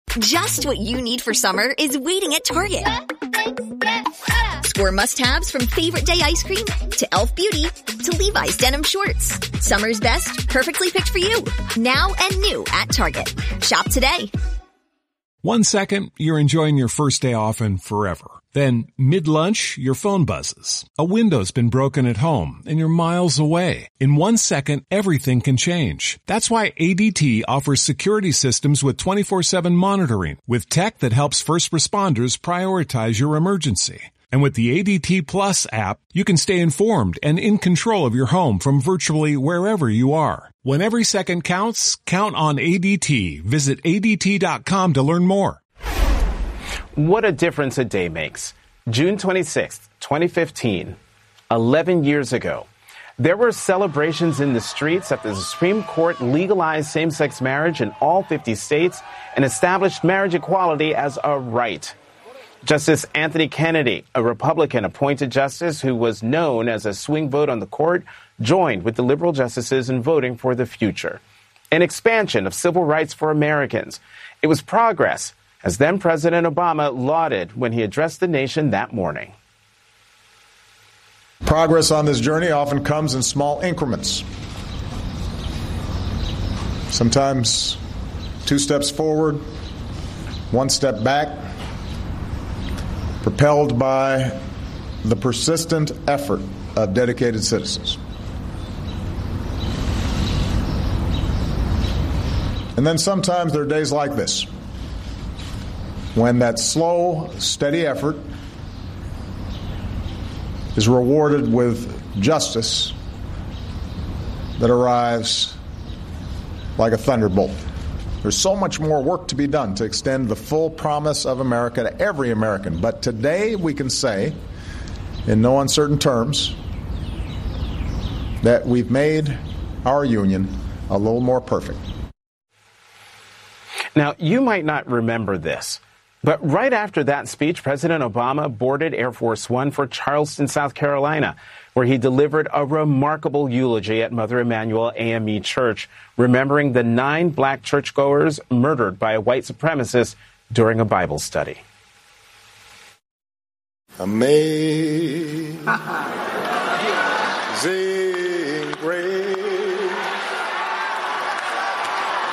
Just what you need for summer is waiting at Target. Score must-haves from favorite day ice cream to Elf Beauty to Levi's denim shorts. Summer's best, perfectly picked for you. Now and new at Target. Shop today. 1 second, you're enjoying your first day off and forever. Then, mid-lunch, your phone buzzes. A window's been broken at home, and you're miles away. In 1 second, everything can change. That's why ADT offers security systems with 24/7 monitoring, with tech that helps first responders prioritize your emergency. And with the ADT Plus app, you can stay informed and in control of your home from virtually wherever you are. When every second counts, count on ADT. Visit ADT.com to learn more. What a difference a day makes. June 26th, 2015, 11 years ago. There were celebrations in the streets after the Supreme Court legalized same-sex marriage in all 50 states and established marriage equality as a right. Justice Anthony Kennedy, a Republican-appointed justice who was known as a swing vote on the court, joined with the liberal justices in voting for the future. An expansion of civil rights for Americans. It was progress, as then-President Obama lauded when he addressed the nation that morning. Progress on this journey often comes in small increments. Sometimes 2 steps forward, 1 step back, propelled by the persistent effort of dedicated citizens. And then sometimes there are days like this, when that slow, steady effort is rewarded with justice that arrives like a thunderbolt. There's so much more work to be done to extend the full promise of America to every American. But today we can say, in no uncertain terms, that we've made our union a little more perfect. Now, you might not remember this, but right after that speech, President Obama boarded Air Force One for Charleston, South Carolina, where he delivered a remarkable eulogy at Mother Emanuel AME Church, remembering the 9 black churchgoers murdered by a white supremacist during a Bible study. Amazing